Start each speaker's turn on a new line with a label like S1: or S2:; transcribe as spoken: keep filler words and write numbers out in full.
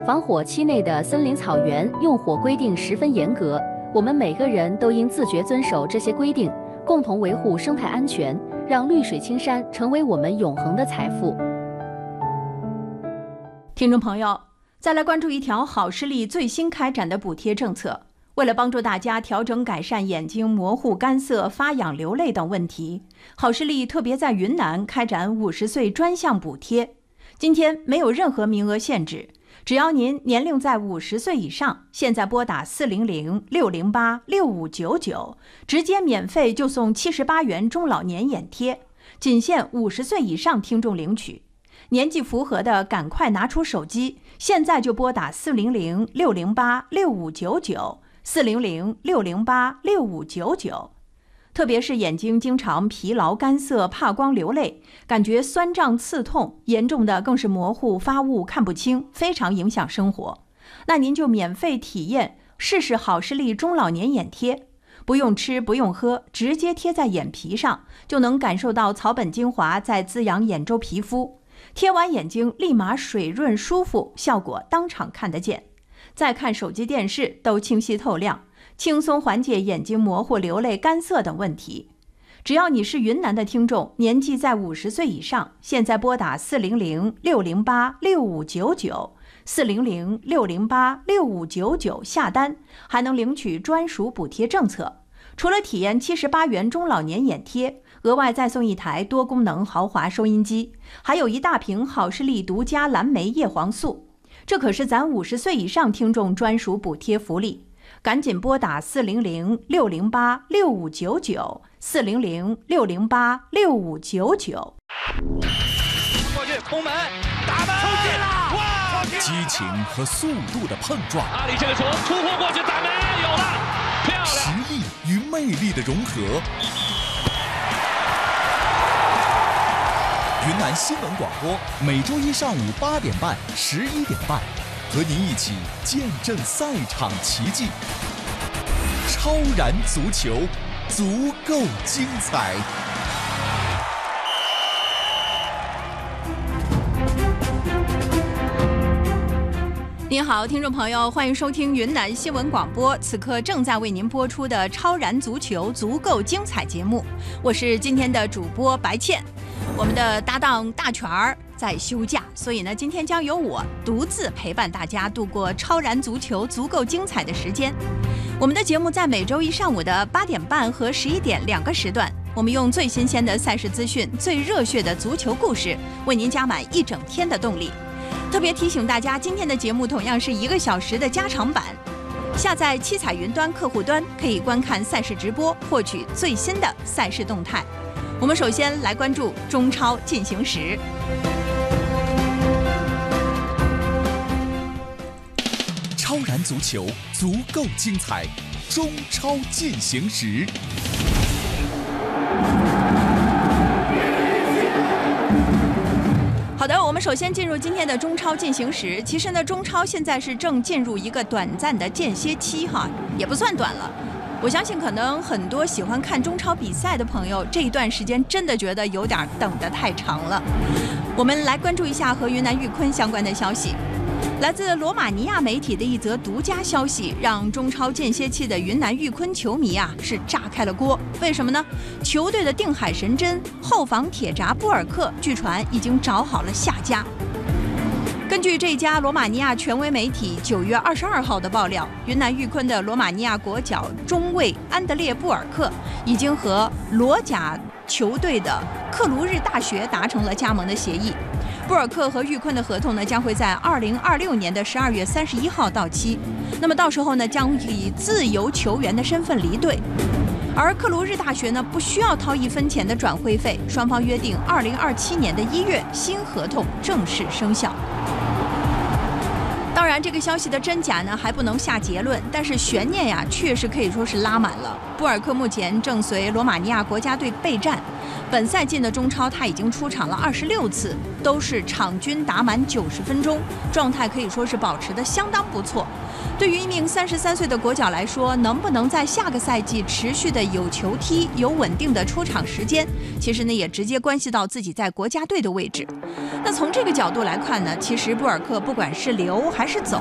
S1: 防火期内的森林草原用火规定十分严格，我们每个人都应自觉遵守这些规定，共同维护生态安全，让绿水青山成为我们永恒的财富。
S2: 听众朋友，再来关注一条好视力最新开展的补贴政策。为了帮助大家调整改善眼睛模糊、干涩、发痒、流泪等问题，好视力特别在云南开展五十岁专项补贴。今天没有任何名额限制，只要您年龄在五十岁以上，现在拨打四零零六零八六五九九，直接免费就送七十八元中老年眼贴，仅限五十岁以上听众领取。年纪符合的赶快拿出手机，现在就拨打四零零六零八六五九九。四零零六零八六五九九，特别是眼睛经常疲劳、干涩、怕光、流泪，感觉酸胀、刺痛，严重的更是模糊、发雾、看不清，非常影响生活。那您就免费体验试试好视力中老年眼贴，不用吃不用喝，直接贴在眼皮上，就能感受到草本精华在滋养眼周皮肤，贴完眼睛立马水润舒服，效果当场看得见。再看手机电视都清晰透亮，轻松缓解眼睛模糊、流泪、干涩等问题。只要你是云南的听众，年纪在五十岁以上，现在拨打四零零六零八六五九九，四零零六零八六五九九下单，还能领取专属补贴政策。除了体验七十八元中老年眼贴，额外再送一台多功能豪华收音机，还有一大瓶好视力独家蓝莓叶黄素。这可是咱五十岁以上听众专属补贴福利，赶紧拨打四零零六零八六五九九，四零零六零八六五九九。
S3: 过去攻门，打门，冲进了！哇！
S4: 激情和速度的碰撞，
S3: 阿里这个球突破过去，打门，有了，漂亮！
S4: 实力与魅力的融合。云南新闻广播每周一上午八点半、十一点半，和您一起见证赛场奇迹。超燃足球，足够精彩。
S2: 您好，听众朋友，欢迎收听云南新闻广播，此刻正在为您播出的超燃足球足够精彩节目，我是今天的主播白倩。我们的搭档大全儿在休假，所以呢，今天将由我独自陪伴大家度过超燃足球足够精彩的时间。我们的节目在每周一上午的八点半和十一点两个时段，我们用最新鲜的赛事资讯、最热血的足球故事，为您加满一整天的动力。特别提醒大家，今天的节目同样是一个小时的加长版。下载七彩云端客户端，可以观看赛事直播，获取最新的赛事动态。我们首先来关注中超进行时。
S4: 超燃足球，足够精彩，中超进行时。
S2: 好的，我们首先进入今天的中超进行时。其实呢，中超现在是正进入一个短暂的间歇期哈，也不算短了。我相信可能很多喜欢看中超比赛的朋友，这一段时间真的觉得有点等得太长了。我们来关注一下和云南玉坤相关的消息。来自罗马尼亚媒体的一则独家消息，让中超间歇期的云南玉坤球迷啊是炸开了锅。为什么呢？球队的定海神针后防铁闸布尔克，据传已经找好了下家。根据这家罗马尼亚权威媒体九月二十二号的爆料，云南玉坤的罗马尼亚国脚中卫安德烈布尔克已经和罗甲球队的克卢日大学达成了加盟的协议。布尔克和玉坤的合同呢，将会在二零二六年的十二月三十一号到期。那么到时候呢，将以自由球员的身份离队。而克卢日大学呢，不需要掏一分钱的转会费。双方约定二零二七年的一月新合同正式生效。当然，这个消息的真假呢还不能下结论，但是悬念呀确实可以说是拉满了。布尔克目前正随罗马尼亚国家队备战， 本赛季的中超他已经出场了二十六次，都是场均打满九十分钟，状态可以说是保持得相当不错。对于一名三十三岁的国脚来说，能不能在下个赛季持续的有球踢、有稳定的出场时间，其实呢也直接关系到自己在国家队的位置。那从这个角度来看呢，其实布尔克不管是留还是走，